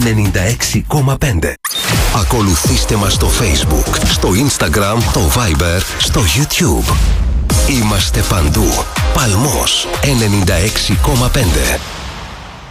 96,5. Ακολουθήστε μας στο Facebook, στο Instagram, το Viber, στο YouTube. Είμαστε παντού. Παλμός 96,5.